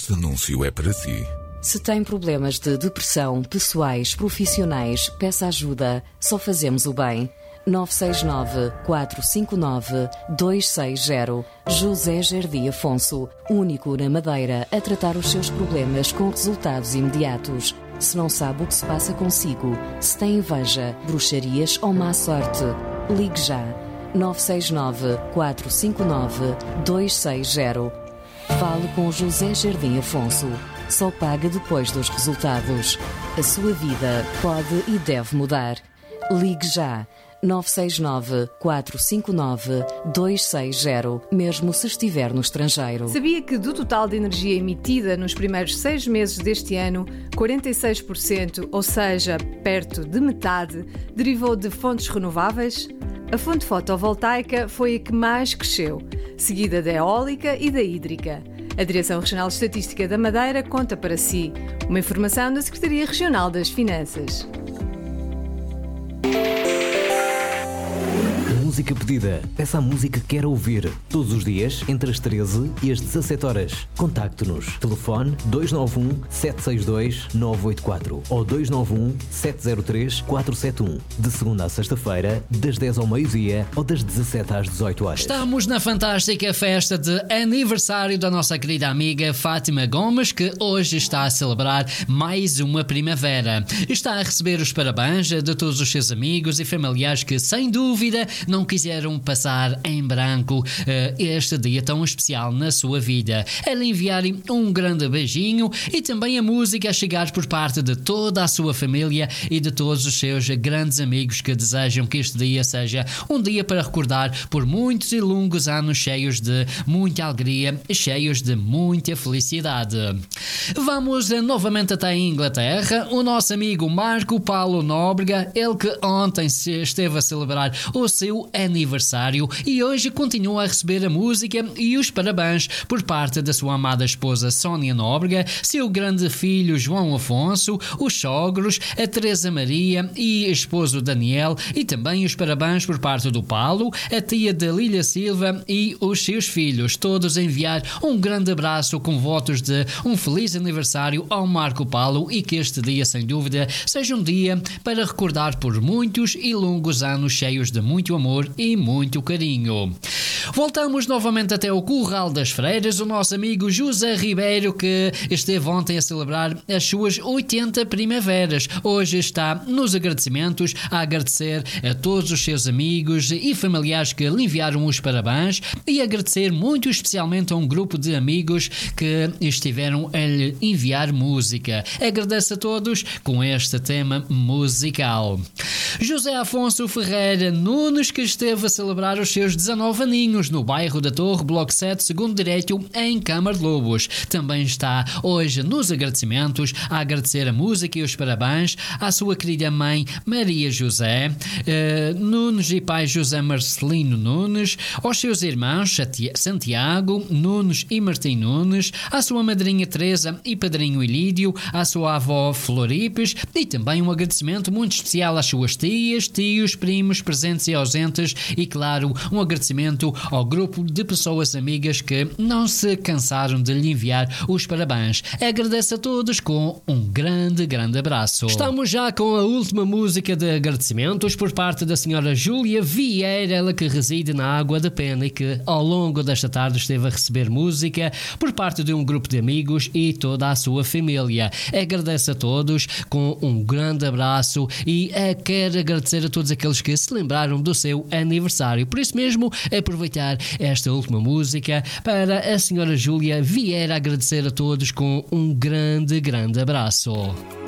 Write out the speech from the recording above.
Este anúncio é para si. Se tem problemas de depressão, pessoais, profissionais, peça ajuda. Só fazemos o bem. 969-459-260. José Jardim Afonso, único na Madeira a tratar os seus problemas com resultados imediatos. Se não sabe o que se passa consigo, se tem inveja, bruxarias ou má sorte, ligue já. 969-459-260. Fale com José Jardim Afonso. Só paga depois dos resultados. A sua vida pode e deve mudar. Ligue já. 969-459-260, mesmo se estiver no estrangeiro. Sabia que do total de energia emitida nos primeiros 6 meses deste ano, 46%, ou seja, perto de metade, derivou de fontes renováveis? A fonte fotovoltaica foi a que mais cresceu, seguida da eólica e da hídrica. A Direção Regional de Estatística da Madeira conta para si. Uma informação da Secretaria Regional das Finanças. Música pedida. Peça a música que quer ouvir. Todos os dias, entre as 13 e as 17 horas. Contacte-nos. Telefone 291-762-984 ou 291-703-471. De segunda a sexta-feira, das 10 ao meio-dia ou das 17 às 18 horas. Estamos na fantástica festa de aniversário da nossa querida amiga Fátima Gomes, que hoje está a celebrar mais uma primavera. Está a receber os parabéns de todos os seus amigos e familiares que, sem dúvida, não quiseram passar em branco este dia tão especial na sua vida. Ela enviar-lhe um grande beijinho e também a música a chegar por parte de toda a sua família e de todos os seus grandes amigos que desejam que este dia seja um dia para recordar por muitos e longos anos cheios de muita alegria, cheios de muita felicidade. Vamos novamente até a Inglaterra. O nosso amigo Marco Paulo Nóbrega, ele que ontem esteve a celebrar o seu aniversário e hoje continua a receber a música e os parabéns por parte da sua amada esposa Sónia Nóbrega, seu grande filho João Afonso, os sogros, a Teresa Maria e esposo Daniel, e também os parabéns por parte do Paulo, a tia de Lília Silva e os seus filhos, todos a enviar um grande abraço com votos de um feliz aniversário ao Marco Paulo e que este dia, sem dúvida, seja um dia para recordar por muitos e longos anos cheios de muito amor e muito carinho. Voltamos novamente até o Curral das Freiras, o nosso amigo José Ribeiro, que esteve ontem a celebrar as suas 80 primaveras. Hoje está nos agradecimentos a agradecer a todos os seus amigos e familiares que lhe enviaram os parabéns e agradecer muito especialmente a um grupo de amigos que estiveram a lhe enviar música. Agradeço a todos com este tema musical. José Afonso Ferreira Nunes, que esteve a celebrar os seus 19 aninhos no bairro da Torre, Bloco 7, segundo direito, em Câmara de Lobos. Também está hoje nos agradecimentos a agradecer a música e os parabéns à sua querida mãe Maria José Nunes e pai José Marcelino Nunes, aos seus irmãos Santiago Nunes e Martim Nunes, à sua madrinha Teresa e padrinho Ilídio, à sua avó Floripes, e também um agradecimento muito especial às suas tias, tios, primos, presentes e ausentes, e claro, um agradecimento ao grupo de pessoas amigas que não se cansaram de lhe enviar os parabéns. Agradeço a todos com um grande abraço. Estamos já com a última música de agradecimentos por parte da senhora Júlia Vieira, ela que reside na Água da Pena e que ao longo desta tarde esteve a receber música por parte de um grupo de amigos e toda a sua família. Agradeço a todos com um grande abraço e quero agradecer a todos aqueles que se lembraram do seu aniversário. Por isso mesmo, aproveitar esta última música para a senhora Júlia Vieira agradecer a todos com um grande abraço.